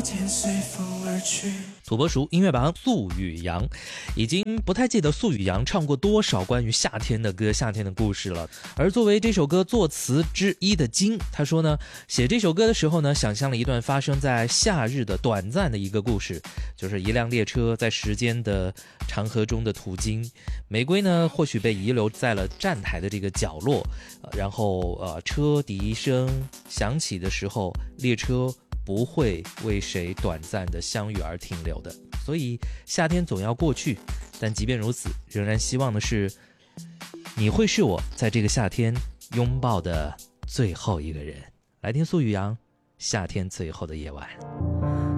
天随风而去。 土拨鼠音乐榜素雨阳，已经不太记得素雨阳唱过多少关于夏天的歌、夏天的故事了。而作为这首歌作词之一的金，他说呢，写这首歌的时候呢，想象了一段发生在夏日的短暂的一个故事，就是一辆列车在时间的长河中的途经，玫瑰呢或许被遗留在了站台的这个角落，然后车笛声响起的时候，列车不会为谁短暂的相遇而停留的。所以夏天总要过去，但即便如此，仍然希望的是你会是我在这个夏天拥抱的最后一个人。来听素雨阳，夏天最后的夜晚。